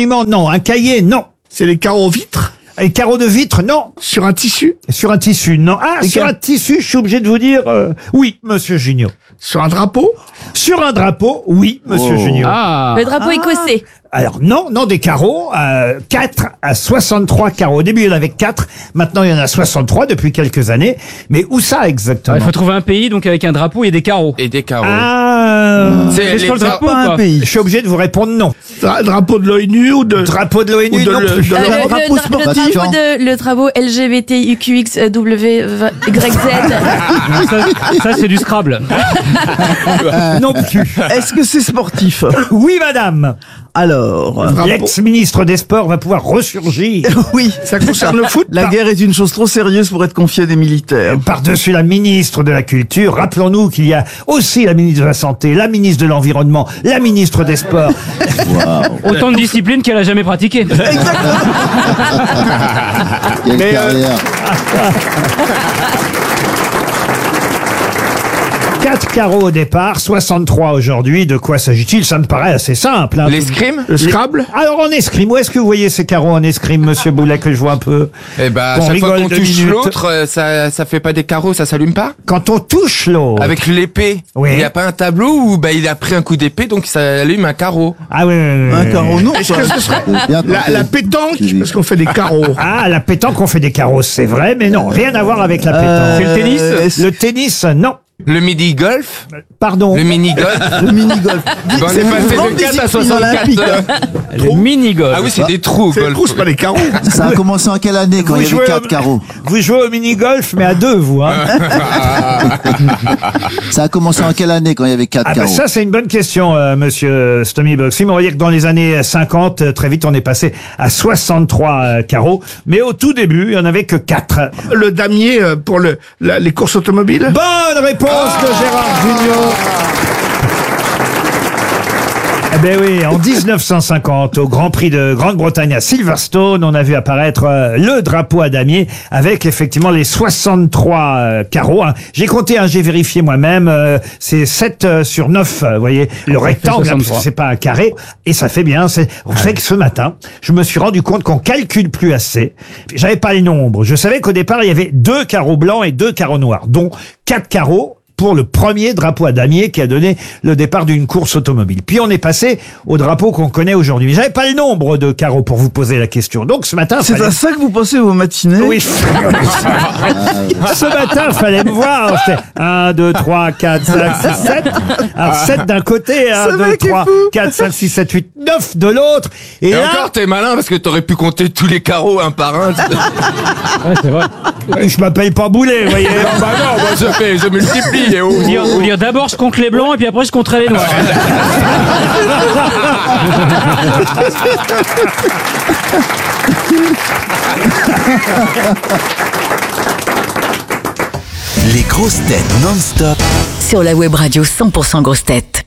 monument, non. Un cahier, non. C'est les carreaux vitres. Les carreaux de vitre, non. Sur un tissu. Sur un tissu, non. Ah, sur un tissu, je suis obligé de vous dire oui, monsieur Junio. Sur un drapeau. Sur un drapeau, oui, monsieur Junio. Ah. Le drapeau écossais. Alors non, des carreaux, 4 à 63 carreaux. Au début, il y en avait 4, maintenant il y en a 63 depuis quelques années. Mais où ça exactement? Il faut trouver un pays donc avec un drapeau et des carreaux. Et des carreaux. C'est sur le drapeau Pas quoi. un pays. Je suis obligé de vous répondre non. Un drapeau de l'ONU ou de... Drapeau de l'ONU, non plus. Le drapeau LGBTQXWYZ. Ça c'est du Scrabble. Non plus. Est-ce que c'est sportif? Oui, madame. Alors, L'ex-ministre des Sports va pouvoir ressurgir. oui. Ça concerne le foot. La guerre est une chose trop sérieuse pour être confiée à des militaires. Par-dessus la ministre de la Culture, rappelons-nous qu'il y a aussi la ministre de la Santé, la ministre de l'Environnement, la ministre des Sports. Autant de disciplines qu'elle a jamais pratiquées. Quelle carrière. 4 carreaux au départ, 63 aujourd'hui. De quoi s'agit-il? Ça me paraît assez simple. Hein. L'escrime? Le Scrabble. Alors en escrime, où est-ce que vous voyez ces carreaux en escrime, monsieur Boulet, que je vois un peu? Eh ben, Qu'on chaque fois rigole qu'on 2 touche minutes. l'autre, ça fait pas des carreaux, ça s'allume pas? Quand on touche l'autre. Avec l'épée. Oui. Il y a pas un tableau où, il a pris un coup d'épée, donc ça allume un carreau. Ah oui, Un carreau, non. Est-ce que ce serait Bien la tenté. pétanque? Parce qu'on fait des carreaux. Ah, la pétanque, on fait des carreaux, c'est vrai, mais non, rien à voir avec la pétanque. C'est le tennis? Le tennis, non. Le mini-golf? Pardon. Le mini-golf? Le mini-golf. On est passé de 4 à 64. Le mini-golf. Ah oui, c'est des trous, C'est le trou, c'est pas des carreaux. Ça a commencé en quelle année quand il y avait 4 carreaux? Vous jouez au mini-golf, mais à 2, vous, hein. Ça a commencé en quelle année quand il y avait 4 Ah ben carreaux? ça, c'est une bonne question, monsieur Stomy Boxing. On va dire que dans les années 50, très vite, on est passé à 63 carreaux. Mais au tout début, il n'y en avait que 4. Le damier pour les courses automobiles. Bonne réponse de Gérard Junior. Eh ben oui, en 1950, au Grand Prix de Grande-Bretagne à Silverstone, on a vu apparaître le drapeau à damier avec effectivement les 63 carreaux. Hein. J'ai compté, j'ai vérifié moi-même, c'est 7 sur 9, vous voyez, le rectangle, hein, parce que c'est pas un carré, et ça fait bien. Vous savez que ce matin, je me suis rendu compte qu'on calcule plus assez. J'avais pas les nombres. Je savais qu'au départ, il y avait 2 carreaux blancs et 2 carreaux noirs, dont 4 carreaux pour le premier drapeau à damier qui a donné le départ d'une course automobile. Puis on est passé au drapeau qu'on connaît aujourd'hui. J'avais pas le nombre de carreaux pour vous poser la question. Donc ce matin, C'est à ça que vous passez vos matinées? oui. Ce matin, fallait me voir. C'était 1, 2, 3, 4, 5, 6, 7. Alors 7 d'un côté, 1, 2, 3, 4, 5, 6, 7, 8, 9 de l'autre. Et là, encore, t'es malin parce que t'aurais pu compter tous les carreaux un par un. Ouais, c'est vrai. je m'appelle pas Boulet, vous voyez. Bah non, moi je multiplie. Et Ou dire d'abord je compte les blancs et puis après je compterai les noirs. Les grosses têtes non-stop. Sur la web radio 100% grosses têtes.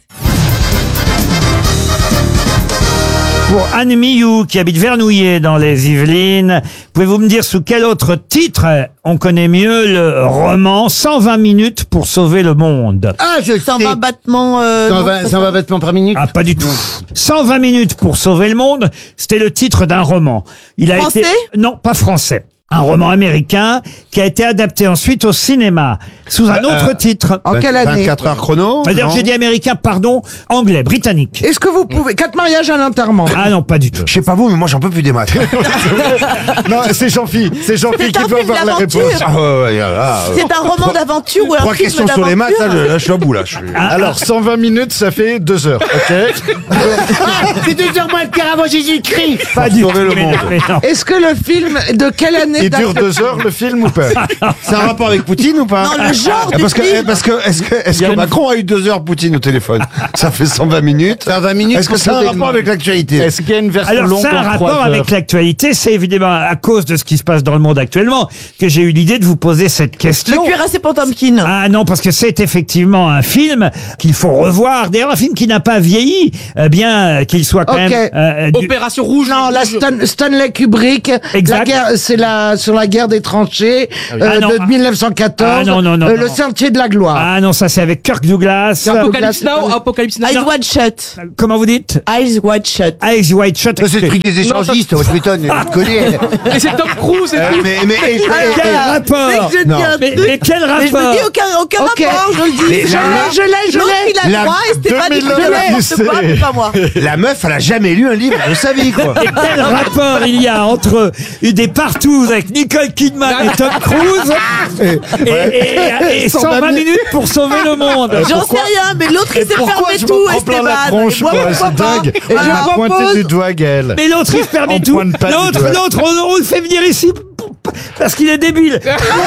Pour Anne Millou, qui habite Vernouillet dans les Yvelines, pouvez-vous me dire sous quel autre titre on connaît mieux le roman 120 minutes pour sauver le monde? Ah, je sais. 120 battements. 120 battements par minute. Ah, pas du tout. 120 minutes pour sauver le monde, c'était le titre d'un roman. Il a Français? été... Non, pas français. Un roman américain qui a été adapté ensuite au cinéma sous un autre titre. En quelle année? 24 heures chrono. C'est-à-dire, j'ai dit américain, pardon, anglais, britannique. Est-ce que vous pouvez... 4 mariages à l'enterrement. Ah non, pas du tout. Je sais pas vous, mais moi j'en peux plus des maths. Non, c'est Jean-Phi. C'est Jean-Phi qui un peut film avoir la d'aventure. réponse. Ah ouais, là. C'est un roman d'aventure ou un 3 film questions sur les maths, d'aventure? là, je suis à bout, là. Alors 120 minutes, ça fait 2 heures. Ok. C'est 2 heures moins de quart avant Jésus-Christ. Pas du tout. sauver le Mais non, monde. mais non. Est-ce que le film, de quelle année Il date dure 2 heures le film ou pas? C'est un rapport avec Poutine ou pas? Non, le genre du Parce que, film. est-ce que Macron a eu 2 heures Poutine au téléphone? Ça fait 120 minutes. 120 minutes. Est-ce que ça a un rapport avec l'actualité? Est-ce qu'il y a une version Alors, longue c'est un en 3 rapport heures avec l'actualité. C'est évidemment à cause de ce qui se passe dans le monde actuellement que j'ai eu l'idée de vous poser cette question. Le cuirassé Potemkin. Ah non, parce que c'est effectivement un film qu'il faut revoir. D'ailleurs, un film qui n'a pas vieilli, bien qu'il soit quand Ok. même... Opération Rouge. Non, la Stanley Kubrick. Exact. La guerre, c'est la sur la guerre des tranchées Ah non. de 1914. Ah non, non, non, Le non. Sentier de la gloire. Ah non, ça c'est avec Kirk Douglas. Apocalypse Now, Apocalypse Now. Eyes Wide Shut. Comment vous dites? Eyes Wide Shut. Eyes Wide Shut. Ça, c'est le truc des échangistes, tu m'étonnes, tu connais. Et c'est Tom Cruise et tout. Quel rapport? Je dis Non. un truc. Mais quel Mais je me rapport? dis aucun Ok. rapport, je le dis. Je L'autre, il a La droit et c'était pas 2000 n'importe quoi, mais pas moi. La meuf, elle a jamais lu un livre de sa vie, quoi. Et quel rapport il y a entre des partous avec Nicole Kidman et Tom Cruise et 120 minutes pour sauver le monde? J'en sais rien, mais l'autre il s'est fermé je tout, me prends plein la Esteban. tronche, Et moi, quoi, pourquoi c'est pas? dingue. Et Elle je m'a pointé propose. du doigt, Gaël. Mais l'autre il se permet On tout. pointe pas du L'autre, doigt. on le fait venir ici parce qu'il est débile.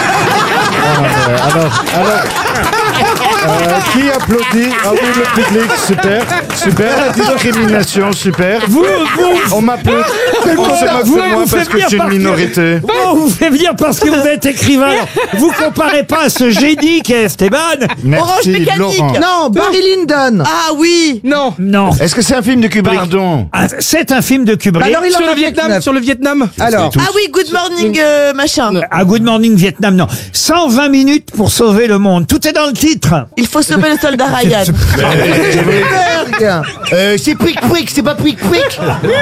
Qui applaudit? Ah oui, le public, super. La discrimination, super. On m'applaudit. On se moque de moi parce que je suis une minorité. On vous fait venir parce que vous êtes écrivain. Alors, vous comparez pas à ce génie qu'est Esteban. Orange Merci, Mécanique. Laurent. Non, Barry Lyndon. Ah oui. Non. Non. Est-ce que c'est un film de Kubrick? Pardon. Ah, c'est un film de Kubrick. Alors, il en a fait 9. Sur le Vietnam. Alors, Ah oui, Good Morning, machin. À Good Morning Vietnam, non. 120 minutes pour sauver le monde. Tout est dans le titre. Il faut sauver le soldat Ryan. Berg. C'est Pouic Pouic, c'est pas Pouic Pouic.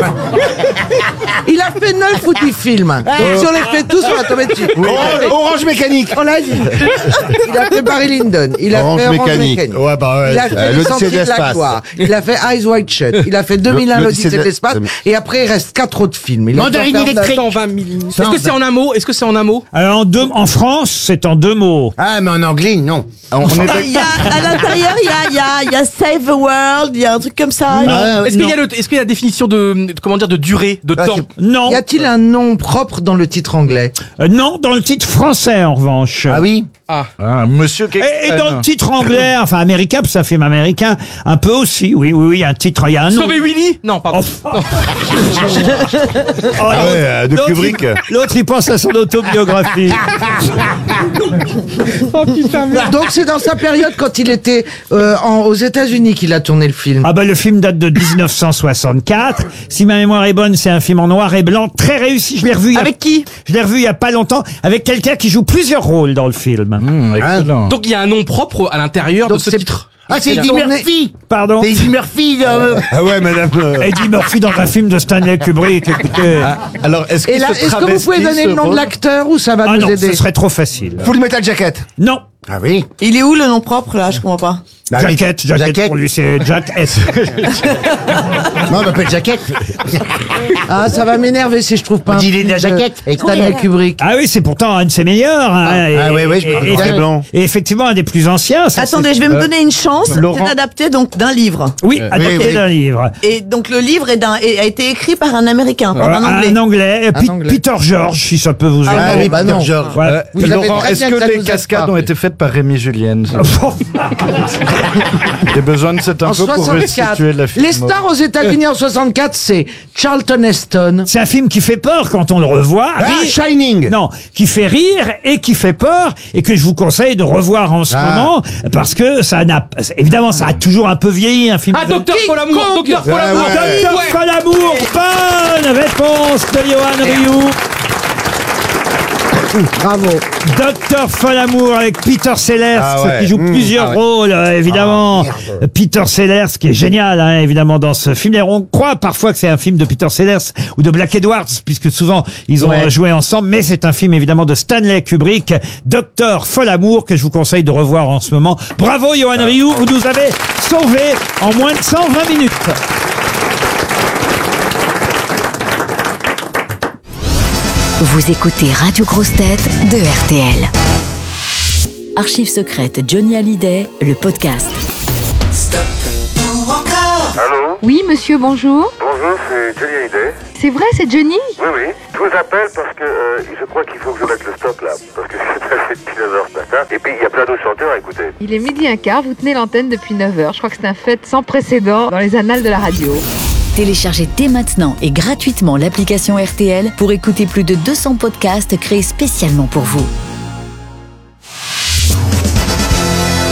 Il a fait 9 ou 10 films. Donc, si on les fait tous, on va tomber dessus. Orange Mécanique. On l'a dit. Il a fait Barry Lyndon. Il a Orange fait Orange Mécanique. Mécanique. Ouais, bah ouais. Il a fait Le l'Odyssée Sentier de la d'Espace. gloire. Il a fait Eyes Wide Shut. Il a fait 2001 l'Odyssée de l'espace. Et après, il reste 4 autres films. Il a Mandarine dû en faire électrique. 120 000. Est-ce que c'est en un mot? Est-ce que c'est en un mot? Alors, en France, c'est en 2 mots. Ah, mais en anglais, non. Il y a, à l'intérieur, il y a Save the World, il y a un truc comme ça. Est-ce qu'il y a est-ce qu'il y a la définition de comment dire de durée, de temps? Non. Y a-t-il un nom propre dans le titre anglais? Non, dans le titre français, en revanche. Ah oui. Ah, monsieur Et dans le titre anglais, enfin américain, parce que ça fait américain, un peu aussi, oui, un titre, il y a un nom. Sauver Willy? Non, pardon. Oh. Non. Oh, de l'autre, Kubrick. L'autre, il pense à son autobiographie. Donc c'est dans sa période quand il était aux États-Unis qu'il a tourné le film. Ah bah le film date de 1964. Si ma mémoire est bonne, c'est un film en noir et blanc, très réussi. Je l'ai revu. Avec qui? Je l'ai revu il y a pas longtemps, avec quelqu'un qui joue plusieurs rôles dans le film. Excellent. Donc il y a un nom propre à l'intérieur de ce titre. Ah, c'est Eddie Murphy. Pardon. C'est Eddie Murphy. Ah ouais, madame. Eddie Murphy dans un film de Stanley Kubrick. Écoutez. Alors, est-ce Et là, est-ce que vous pouvez donner le nom de l'acteur ou ça va Ah nous non, aider? ce serait trop facile. Full Metal Jacket. Non. Ah oui. Il est où le nom propre là? Je comprends pas. Jacket pour lui, c'est Jack S. Non, on m'appelle Jacket. Ah, ça va m'énerver si je trouve pas. On dit, il est de la jaquette. Stanley Kubrick. Ah oui, c'est pourtant un de ses meilleurs. Hein, ouais, je me rappelle. blanc. Et effectivement, un des plus anciens. ça, Attendez, je vais me donner une chance. Laurent. C'est adapté donc d'un livre. Oui, adapté oui. d'un livre. Et donc le livre a été écrit par un Américain, par un Anglais. Un anglais. Anglais. Peter George, si ça peut vous aider. Ah oui, bah Peter non. George. Ouais. Vous savez Laurent, très est-ce bien que ça les nous aide cascades pas. ont été faites par Rémi Julienne? J'ai besoin de cette En info pour 64. restituer la film. Les stars aux États-Unis en 64, c'est Charlton Heston. C'est un film qui fait peur quand on le revoit. Ah, Shining. Non, qui fait rire et qui fait peur et que je vous conseille de revoir en ce moment parce que ça n'a évidemment ça a toujours un peu vieilli un film. Ah, Docteur Folamour. Docteur Folamour. Docteur Folamour. Bonne réponse de Johan Rioux. Bravo. Docteur Folamour avec Peter Sellers Ah ouais. qui joue plusieurs rôles évidemment. Peter Sellers qui est génial hein, évidemment dans ce film. Et on croit parfois que c'est un film de Peter Sellers ou de Black Edwards puisque souvent ils ont joué ensemble, mais c'est un film évidemment de Stanley Kubrick, Docteur Folamour, que je vous conseille de revoir en ce moment. Bravo Johan Rioux, vous nous avez sauvés en moins de 120 minutes. Vous écoutez Radio Grosse Tête de RTL. Archives secrètes Johnny Hallyday, le podcast. Allô? Oui, monsieur, bonjour. Bonjour, c'est Johnny Hallyday. C'est vrai, c'est Johnny? Oui, oui. Je vous appelle parce que je crois qu'il faut que je mette le stop là. Parce que c'est passé depuis 9h ce matin. Et puis il y a plein d'autres chanteurs à écouter. Il est 12h15, vous tenez l'antenne depuis 9h. Je crois que c'est un fait sans précédent dans les annales de la radio. Téléchargez dès maintenant et gratuitement l'application RTL pour écouter plus de 200 podcasts créés spécialement pour vous.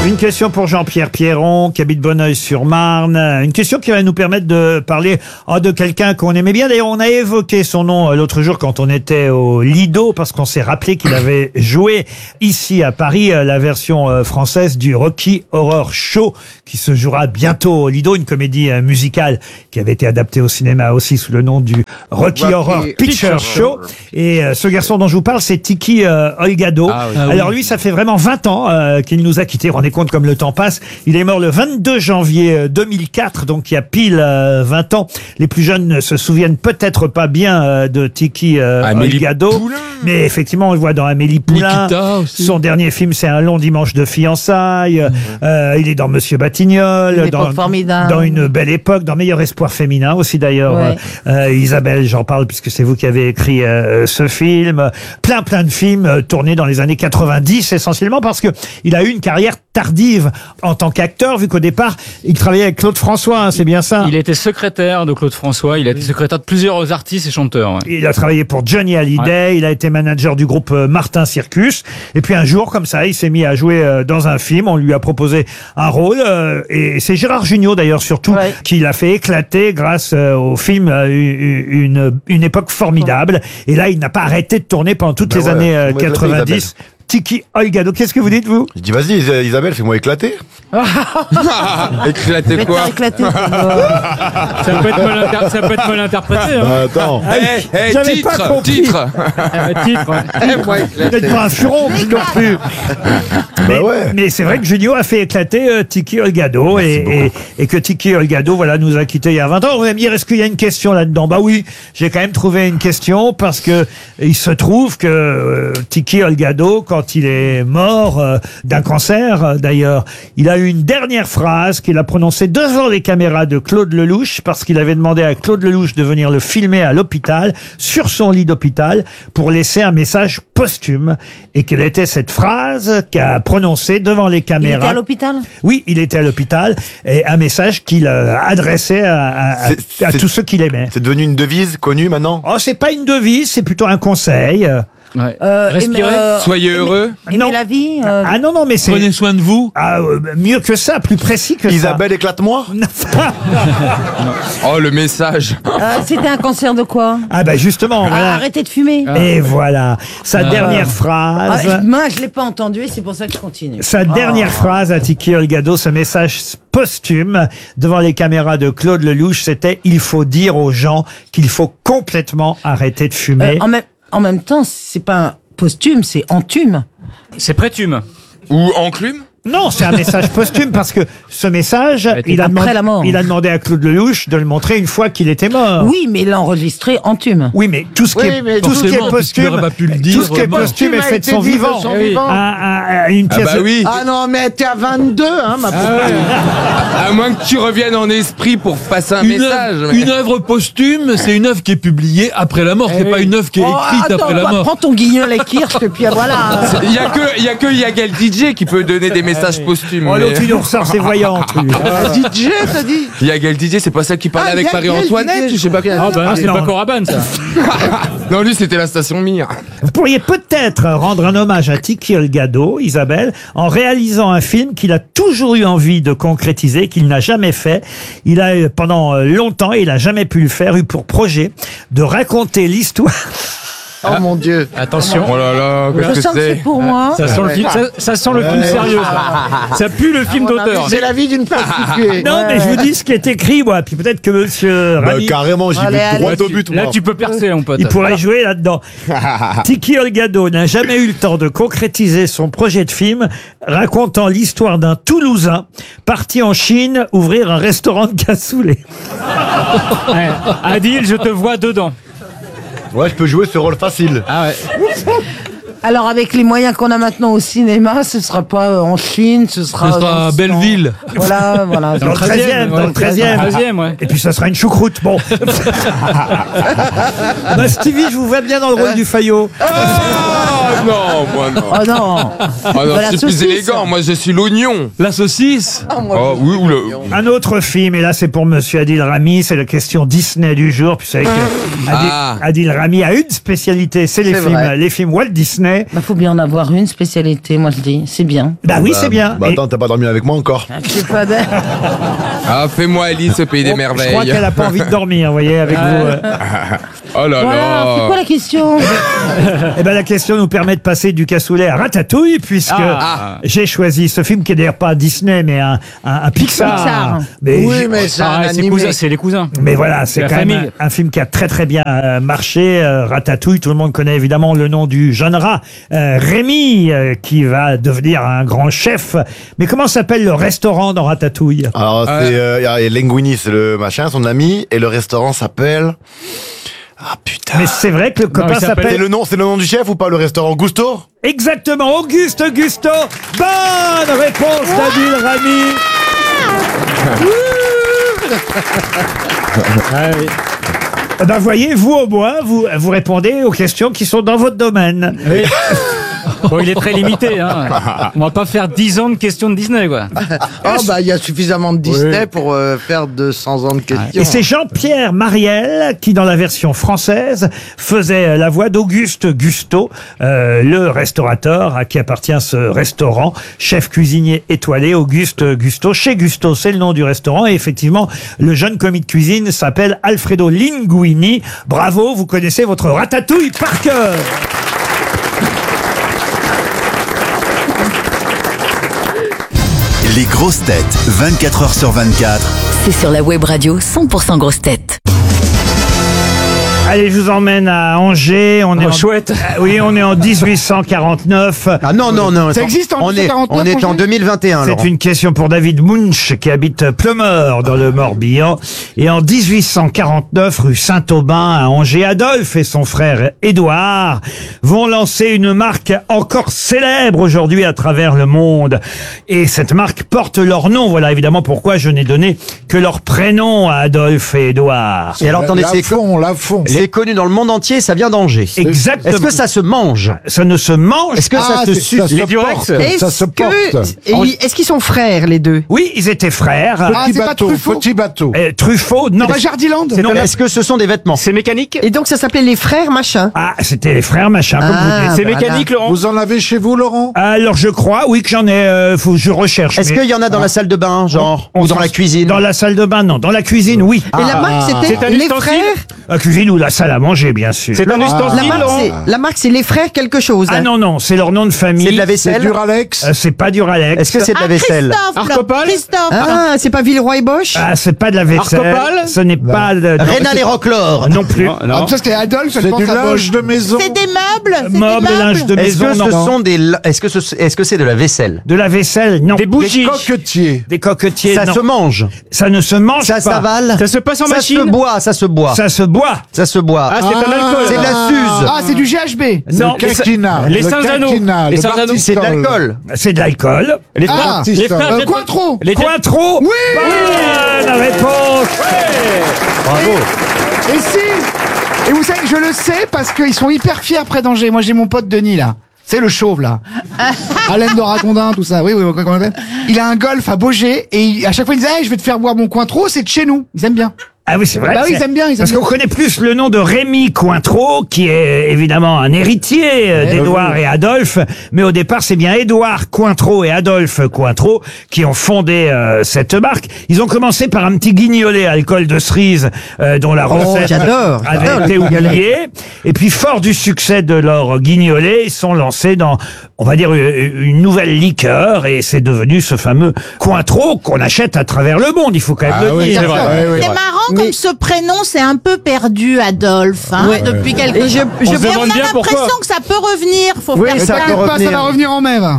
Une question pour Jean-Pierre Pierron, qui habite Bonneuil-sur-Marne. Une question qui va nous permettre de parler de quelqu'un qu'on aimait bien. D'ailleurs, on a évoqué son nom l'autre jour quand on était au Lido, parce qu'on s'est rappelé qu'il avait joué ici à Paris la version française du Rocky Horror Show, qui se jouera bientôt au Lido, une comédie musicale qui avait été adaptée au cinéma aussi sous le nom du Rocky Horror Picture Show. Et ce garçon dont je vous parle, c'est Tiki Olgado. Alors lui, ça fait vraiment 20 ans qu'il nous a quittés. Rendez compte comme le temps passe. Il est mort le 22 janvier 2004, donc il y a pile 20 ans. Les plus jeunes ne se souviennent peut-être pas bien de Tiki Olgado, mais effectivement, on le voit dans Amélie Poulain. Son dernier film, c'est Un long dimanche de fiançailles. Il est dans Monsieur Batignolles, dans Une belle époque, dans Meilleur espoir féminin aussi d'ailleurs. Isabelle, j'en parle puisque c'est vous qui avez écrit ce film. Plein de films tournés dans les années 90 essentiellement, parce que il a eu une carrière tardive en tant qu'acteur, vu qu'au départ, il travaillait avec Claude François, c'est bien ça? Il était secrétaire de Claude François, il a été secrétaire de plusieurs artistes et chanteurs. Il a travaillé pour Johnny Hallyday, il a été manager du groupe Martin Circus, et puis un jour, comme ça, il s'est mis à jouer dans un film, on lui a proposé un rôle, et c'est Gérard Jugnot d'ailleurs surtout, qui l'a fait éclater grâce au film une époque formidable, et là, il n'a pas arrêté de tourner pendant toutes les années 90. Tiki Olgado, qu'est-ce que vous dites, vous? Je dis, vas-y, Isabelle, fais-moi éclater. Éclater quoi? Ça peut être mal interprété. Hein. Attends. J'avais pas compris. Titre. Vous n'êtes pas un furon non plus. Mais c'est vrai que Junio a fait éclater Tiki Olgado et que Tiki Olgado nous a quittés il y a 20 ans. On va me dire, est-ce qu'il y a une question là-dedans? Bah oui, j'ai quand même trouvé une question, parce que il se trouve que Tiki Olgado, quand il est mort d'un cancer d'ailleurs, il a eu une dernière phrase qu'il a prononcée devant les caméras de Claude Lelouch, parce qu'il avait demandé à Claude Lelouch de venir le filmer à l'hôpital, sur son lit d'hôpital, pour laisser un message posthume. Et quelle était cette phrase qu'a prononcée devant les caméras? Il était à l'hôpital? Oui, il était à l'hôpital, et un message qu'il adressait à tous ceux qu'il aimait. C'est devenu une devise connue maintenant? Oh, c'est pas une devise, c'est plutôt un conseil. Respirez. Soyez heureux. Aimer la vie. Ah non, mais c'est... Prenez soin de vous. Mieux que ça, plus précis que Isabelle, éclate-moi. Oh, le message. C'était un cancer de quoi? Ah bah justement, voilà. Arrêtez de fumer. Et voilà, sa dernière phrase. Moi, je l'ai pas entendu et c'est pour ça que je continue. Sa dernière phrase à Tiki Olgado, ce message posthume devant les caméras de Claude Lelouch, c'était « Il faut dire aux gens qu'il faut complètement arrêter de fumer ». En même temps, c'est pas un posthume, c'est entume. C'est prétume. Ou enclume? Non, c'est un message posthume, parce que ce message, il a demandé à Claude Lelouch de le montrer une fois qu'il était mort. Oui, mais il l'a enregistré entume. Oui, mais tout ce qui est posthume, est fait de son vivant. Une pièce Ah non, mais t'es à 22, hein, ma pauvre. À moins que tu reviennes en esprit pour passer un message. Une œuvre posthume, c'est une œuvre qui est publiée après la mort. C'est pas une œuvre qui est écrite après la mort. Prends ton guignol et Kirsch, et puis voilà. Il y a que Yagal DJ qui peut donner des messages posthumes. Oh, l'autre, il nous ressort ses voyantes. DJ, t'as dit? Yagal DJ, c'est pas celle qui parlait avec Marie-Antoinette? Je sais pas quoi. Ah bah c'est pas Coraban, ça. Non, lui, c'était la station Mir. Vous pourriez peut-être rendre un hommage à Tiki Olgado, Isabelle, en réalisant un film qu'il a toujours eu envie de concrétiser, qu'il n'a jamais fait. Il a, pendant longtemps, il a jamais pu le faire, eu pour projet de raconter l'histoire. Oh mon Dieu. Attention. Oh là là, qu'est-ce que c'est? Pour moi. Ça sent le film, ça sent le film sérieux. Ça pue le film d'auteur. C'est la vie d'une prostituée. Non, mais je vous dis ce qui est écrit, moi. Puis peut-être que monsieur Rami... Carrément, j'y vais droit au but, moi. Là, tu peux percer, mon pote. Il pourrait jouer là-dedans. Tiki Olgado n'a jamais eu le temps de concrétiser son projet de film, racontant l'histoire d'un Toulousain parti en Chine ouvrir un restaurant de cassoulet. Adil, je te vois dedans. Ouais, je peux jouer ce rôle facile. Ah ouais. Alors, avec les moyens qu'on a maintenant au cinéma, ce sera pas en Chine, ce sera à Belleville. Voilà. Dans le 13e, dans le 13e. Ouais. Et puis ça sera une choucroute, bon. Bah, Stevie, je vous vois bien dans le rôle du Fayot. Oh, non, moi non. Oh non. Ah non, la c'est plus saucisse. élégant. Moi, je suis l'oignon. La saucisse. Oh, oui, ou le... Un autre film, et là c'est pour Monsieur Adil Rami, c'est la question Disney du jour. Puis vous savez que Adil Rami a une spécialité, c'est les films Walt Disney. Bah, faut bien en avoir une spécialité, moi je dis. C'est bien. Bah oui, c'est bien. Bah attends, t'as pas dormi avec moi encore. C'est pas d'air. Ah, fais-moi Alice au pays des merveilles. Je crois qu'elle a pas envie de dormir, vous voyez, avec vous. Oh là Voilà, là. c'est quoi la question? Eh ben la question nous permet de passer du cassoulet à Ratatouille, puisque j'ai choisi ce film qui est d'ailleurs pas Disney, mais un Pixar. Mais Oui, mais c'est un animé. C'est les cousins. Mais voilà, c'est la quand même famille. un film qui a très très bien marché. Ratatouille, tout le monde connaît évidemment le nom du jeune rat Rémi, qui va devenir un grand chef. Mais comment s'appelle le restaurant dans Ratatouille? Alors c'est Linguini, c'est le machin, son ami, et le restaurant s'appelle. Ah putain. Mais c'est vrai que le copain C'est s'appelle... le nom du chef ou pas, le restaurant Gusto? Exactement, Auguste Gusto. Bonne réponse d'Adil Rami. Eh ben, voyez, vous au moins, vous répondez aux questions qui sont dans votre domaine. Oui. Bon, il est très limité. Hein. On va pas faire 10 ans de questions de Disney, quoi. Ah bah il y a suffisamment de Disney pour faire 200 ans de questions. Et c'est Jean-Pierre Mariel qui, dans la version française, faisait la voix d'Auguste Gusto, le restaurateur à qui appartient ce restaurant, chef cuisinier étoilé, Auguste Gusto. Chez Gusto, c'est le nom du restaurant. Et effectivement, le jeune commis de cuisine s'appelle Alfredo Linguini. Bravo, vous connaissez votre ratatouille par cœur. Les grosses têtes, 24 heures sur 24. C'est sur la web radio 100% grosses têtes. Allez, je vous emmène à Angers. On est chouette. Oui, on est en 1849. Ah non, non, non. Ça existe en on est 1849, en 2021, C'est Laurent. une question pour David Munch qui habite Pleumeur dans le Morbihan. Et en 1849, rue Saint-Aubin à Angers, Adolphe et son frère Édouard vont lancer une marque encore célèbre aujourd'hui à travers le monde. Et cette marque porte leur nom. Voilà évidemment pourquoi je n'ai donné que leur prénom à Adolphe et Édouard. Et alors, attendez, c'est connu dans le monde entier, ça vient d'Angers. Exactement. Est-ce que ça se mange? Ça ne se mange. Est-ce que ça se suce? Les Durex. Ça se porte. Est-ce qu'ils sont frères, les deux? Oui, ils étaient frères. Petit bateau. Truffaut, non. C'est pas Jardiland. Non. Est-ce que ce sont des vêtements? C'est mécanique. Et donc ça s'appelait les frères machin. Ah, c'était les frères machin, comme vous dites. C'est mécanique, Laurent. Vous en avez chez vous, Laurent? Alors, je crois, oui, que j'en ai, je recherche. Est-ce mais- qu'il y en a dans la salle de bain, genre? Ou dans la cuisine? Dans la salle de bain, non. Dans la cuisine, oui. Et la marque c'était C'est un les ustensile. frères. La cuisine ou la salle à manger, bien sûr. C'est un ustensile, Laurent. La marque c'est les frères quelque chose. Ah non, non, c'est leur nom de famille. C'est de la C'est vaisselle? Duralex? C'est pas Duralex. Est-ce que c'est de la vaisselle? Arcopal. Ah, c'est pas Villeroy et Bosch. Ah, c'est pas de la vaisselle. Arcopal. Ce n'est pas de... non, Rénal et Roclor? non plus. Non. Parce que Adolphe, C'est du linge de maison. C'est des meubles. Meubles, linge de Est-ce maison, que ce non. sont des, est-ce que c'est de la vaisselle? De la vaisselle, non. Des bougies. Des coquetiers. Des coquetiers, Ça non. se mange? Ça ne se mange Ça pas. s'avale? Ça se passe en Ça machine. se boit, ça se boit. Ça se boit. Ça se boit. Ah, c'est un alcool. C'est de la Suze. Ah, c'est du GHB. Non, Le quinquina. les le Saint-Zano. quinquina, Les le Saint-Zano. Bartistol. C'est de l'alcool. c'est de l'alcool. Les frères. Ah, Les frères. Jet- Cointreau. Les Jet- Cointreau. Oui. Bonne réponse. Bravo. Et si. Et vous savez, je le sais parce qu'ils sont hyper fiers près d'Angers. Moi, j'ai mon pote Denis, là. C'est le chauve, là. Alain de Ragondin, tout ça. Oui, comment on l'appelle. Il a un golf à Baugé et à chaque fois, il disait, hey, je vais te faire boire mon Cointreau, c'est de chez nous. Ils aiment bien. Ah oui, c'est vrai. Bah oui, c'est- ils aiment bien, ils aiment Parce bien. qu'on connaît plus le nom de Rémi Cointreau, qui est évidemment un héritier d'Édouard et Adolphe, mais au départ, c'est bien Édouard Cointreau et Adolphe Cointreau qui ont fondé cette marque. Ils ont commencé par un petit guignolet à alcool de cerise dont la recette j'adore avait été le guignolet. oubliée. Et puis, fort du succès de leur guignolet, ils sont lancés dans, on va dire, une nouvelle liqueur, et c'est devenu ce fameux Cointreau qu'on achète à travers le monde. Il faut quand même le dire. c'est vrai. C'est marrant comme ce prénom c'est un peu perdu, Adolphe, hein, Ouais. depuis quelque Et temps. je Et demande on a bien pourquoi. l'impression que ça peut revenir. Faut Oui, faire ça ça. peut Pas, ça revenir. va revenir en même.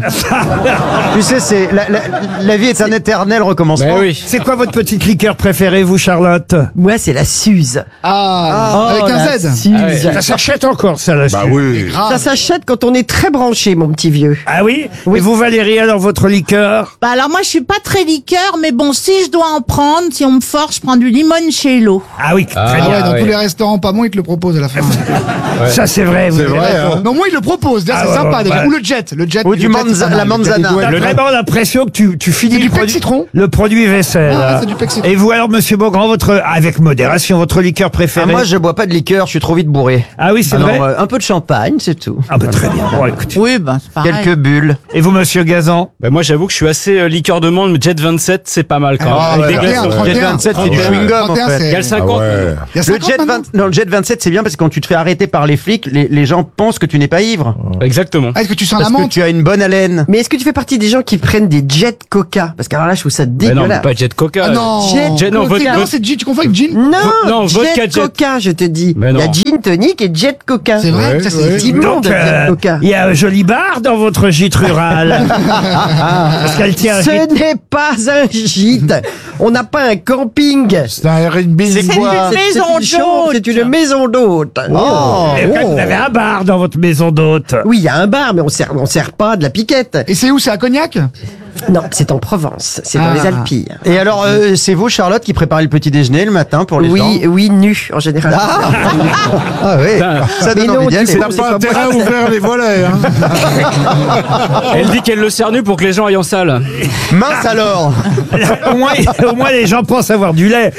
Tu sais, c'est la vie est un éternel recommencement. Ben oui. C'est quoi votre petite liqueur préférée, vous, Charlotte? Moi c'est la Suze. Ah, avec un la Z. Suze. Ça s'achète encore, ça, là. Bah oui. Ça s'achète quand on est très branché, mon petit vieux. Ah oui? Et vous, Valérie, alors, votre liqueur? Bah alors moi je suis pas très liqueur, mais bon, si je dois en prendre, si on me force, je prends du limoncello limoncello. Ah oui, très Ah bien. ouais, dans tous les restaurants pas bons, ils te le proposent à la fin. Ça, c'est vrai. vous C'est avez vrai, raison. hein. Non, moi, ils le proposent. D'ailleurs, Ah, c'est ouais, sympa ouais, déjà. ouais. Ou le jet. Le jet. Ou le du jet, c'est manza- pas mal. la manzana. T'as vraiment l'impression que tu finis C'est du le produit, Pexitron. le produit vaisselle. Ah, c'est du Pexitron. Et vous alors, monsieur Beaugrand, avec modération, votre liqueur préférée? Moi, je bois pas de liqueur, je suis trop vite bourré. Ah oui, c'est Alors, vrai. un peu de champagne, c'est tout. Ah bah très bien. Bon, écoutez. Oui, ben c'est pareil. Quelques bulles. Et vous, monsieur Gazan? Bah, moi, j'avoue que je suis assez liqueur de monde, mais Jet 27, c'est pas mal quand même. Ah, Avec ouais, des glaçons. 31, Jet 27, c'est du 31, chewing-gum, en 31, fait. c'est- Il y a le 50. Il y a Le 50 jet, maintenant. non, le jet 27, c'est bien parce que quand tu te fais arrêter par les flics, les gens pensent que tu n'es pas ivre. Exactement. Ah, est-ce que tu sens la Parce que menthe? tu as une bonne haleine. Mais est-ce que tu fais partie des gens qui prennent des Jet Coca? Parce qu'alors là, je trouve ça Mais non, mais dégueulasse. pas Jet Coca. Ah non. Jet, non, C'est- vodka. non, c'est gin. Tu confonds avec gin? Non, vodka Jet Jet. Coca, je te dis. Mais Il y a non. gin tonic et Jet Coca. C'est vrai? Ça, c'est C'est immonde, Donc, Jet Coca. il y a un joli bar dans votre gîte rural. Parce qu'elle tient un gîte. Ce n'est pas un gîte. On n'a pas un camping. C'est un R&B. C'est quoi? une maison C'est une chambre, d'hôte. C'est une maison d'hôte. Et vous avez un bar dans votre maison d'hôte. Oui, il y a un bar, mais on sert pas de la piquette. Et c'est où? C'est à Cognac? Non, c'est en Provence. C'est dans Ah. les Alpilles. Et alors, c'est vous, Charlotte, qui préparez le petit déjeuner le matin pour les gens? Oui, nu, en général. Ah oui. Ça donne envie d'y aller. T'as pas intérêt à ouvrir les volets, hein. Elle dit qu'elle le sert nu pour que les gens aillent en salle. Mince alors. Au moins, les gens pensent avoir du lait.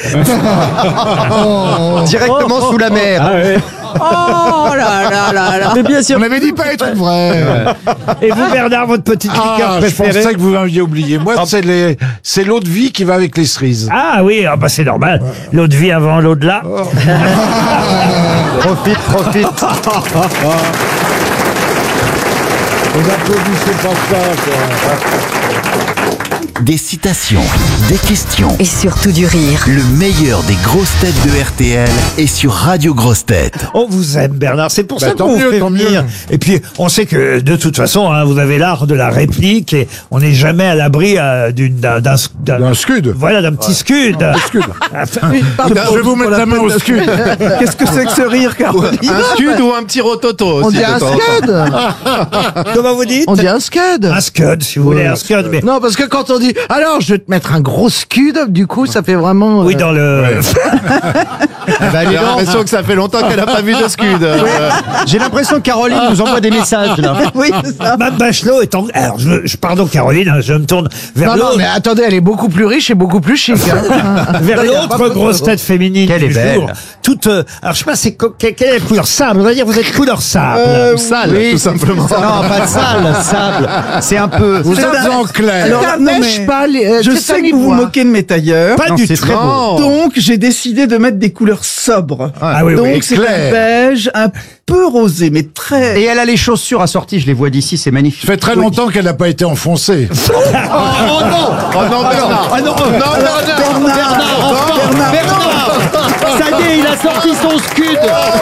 Directement sous la mer. Ah ouais. Oh là là là là. Mais bien sûr. On avait dit pas les trucs vrais. Et vous, Bernard, votre petite liqueur Ah, je préférée? pensais que vous m'aviez oublié. Moi, c'est l'eau de vie qui va avec les cerises. Ah oui, ah bah c'est normal. L'eau de vie avant l'au delà. Profite. Vous applaudissez pas ça, quoi. Des citations, des questions, Et surtout du rire. le meilleur des grosses têtes de RTL est sur Radio Grosses Têtes. On vous aime, Bernard. C'est pour Bah, ça tant qu'on vous mieux, fait tant venir. mieux. Et puis, on sait que de toute façon, hein, vous avez l'art de la réplique et on n'est jamais à l'abri D'un scud. Voilà, d'un petit scud. Je vais vous mettre la main au scud. Qu'est-ce que c'est que ce rire, Caroline? Un scud ou un petit rototo On aussi. dit de un temps en temps. scud. Comment vous dites? On dit un scud. Un scud, si vous voulez, un scud. Mais Non, parce que quand on dit alors je vais te mettre un gros scud, du coup ça fait vraiment. oui, dans le. J'ai l'impression que ça fait longtemps qu'elle n'a pas vu de scud. J'ai l'impression que Caroline nous envoie des messages, là. Oui, c'est ça. Mme Bachelot est en. Alors, pardon, Caroline, hein, je me tourne vers Non, non, l'autre. mais attendez, elle est beaucoup plus riche et beaucoup plus chic. Hein. Vers Il y a l'autre pas grosse photo. tête féminine Quelle du est belle. jour. Toute, alors je sais pas, quelle est la couleur sable? On va dire vous êtes couleur sable. Sale, tout simplement. Non, pas de sable. C'est un peu. Vous êtes en clair. Alors, non, neige mais pas, Je sais que vous vous moquez de mes tailleurs. Pas Non, du c'est tout. très beau. Donc, j'ai décidé de mettre des couleurs sobres. Ah oui, oui. Donc, c'est un clair. beige, un peu rosé, mais très... Et elle a les chaussures assorties, je les vois d'ici, c'est magnifique. Ça fait très longtemps qu'elle n'a pas été enfoncée. Oh non, Bernard. Ah non, Bernard, ça y est, il a sorti son scud.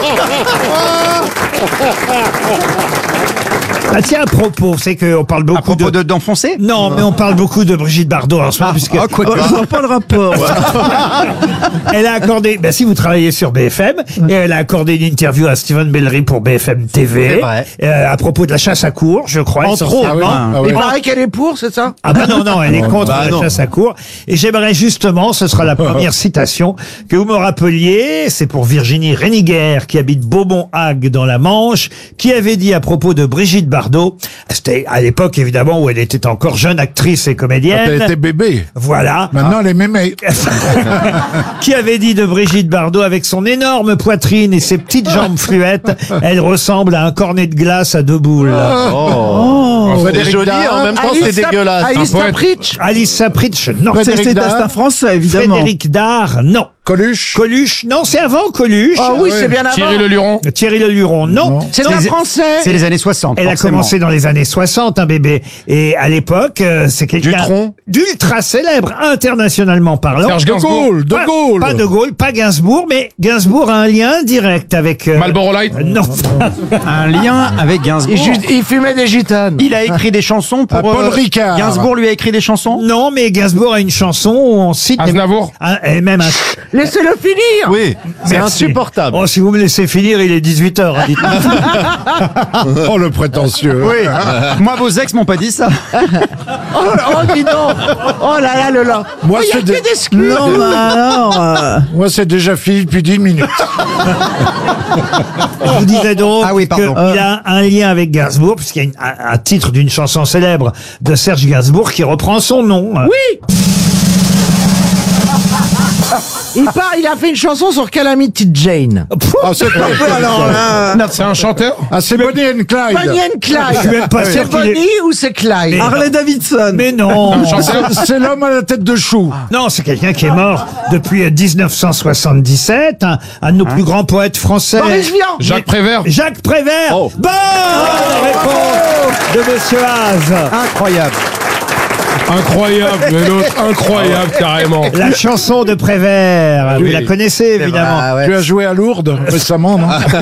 Ah tiens, à propos, c'est qu'on parle beaucoup À propos d'enfoncer. Non, mais on parle beaucoup de Brigitte Bardot en ce moment, puisque Je vois pas le rapport. elle a accordé, ben si vous travaillez sur BFM, et elle a accordé une interview à Steven Bellery pour BFM TV, C'est vrai. à propos de la chasse à courre, je crois. Entre essentiellement. autres. Ah oui. Il paraît qu'elle est pour, c'est ça? Ah bah non, elle est contre bah la non. chasse à courre. Et j'aimerais justement, ce sera la première citation, que vous me rappeliez, c'est pour Virginie Réniger, qui habite Beaumont-Hague dans la Manche, qui avait dit à propos de Brigitte Bardot, c'était à l'époque évidemment où elle était encore jeune actrice et Quand elle comédienne. était bébé. Voilà. Maintenant, elle est mémé. Qui avait dit de Brigitte Bardot, avec son énorme poitrine et ses petites jambes fluettes, elle ressemble à un cornet de glace à deux boules. C'est joli, en même temps, c'est dégueulasse. Alice Sapritch. Alice Sapritch, non. C'est un français, évidemment. Frédéric Dard, non. Coluche. Coluche, non, c'est avant Coluche. Ah oui, c'est bien avant. Thierry Le Luron. Thierry Le Luron, non. C'est un français. C'est les années 60. Elle a forcément. commencé dans les années 60, un bébé. Et à l'époque, c'est quelqu'un Dutronc. d'ultra célèbre, internationalement parlant. Serge De Gainsbourg. Gaulle. De Pas- Gaulle. Pas de Gaulle, pas Gainsbourg, mais Gainsbourg a un lien direct avec... Marlboro Light. Non. Un lien avec Gainsbourg. Il fumait des gitanes. Il a écrit des chansons pour... Ah, Paul Ricard. Gainsbourg lui a écrit des chansons. Non, mais Gainsbourg a une chanson où on cite... Aznavour. Et même Laissez-le finir. Oui, c'est Merci. insupportable. Oh, si vous me laissez finir, il est 18h. Oh, le prétentieux. Oui. Moi, vos ex m'ont pas dit ça. Oh, dis donc. Oh là là là là. Moi, il y a c'est que de- des excuses. Non, mais alors... Moi, c'est déjà fini depuis 10 minutes. Je vous disais donc Ah oui, pardon. qu'il a un lien avec Gainsbourg, puisqu'il y a un titre d'une chanson célèbre de Serge Gainsbourg qui reprend son nom. Oui. Il a fait une chanson sur Calamity Jane. Ah, c'est pas Alors là... C'est un chanteur. Ah, c'est Bonnie and Clyde. Bonnie and Clyde. Je suis même pas sûr C'est qu'il est- Bonnie ou c'est Clyde? Harley Davidson. Mais non. C'est l'homme à la tête de chou. Non, c'est quelqu'un qui est mort depuis 1977, un de nos plus grands poètes français. Boris Vian. Jacques Prévert. Jacques Prévert. Oh. Bonne réponse de Monsieur Haas. Incroyable. Incroyable, mais l'autre, incroyable, carrément. La chanson de Prévert, vous la connaissez évidemment. Ah ouais. Tu as joué à Lourdes récemment, non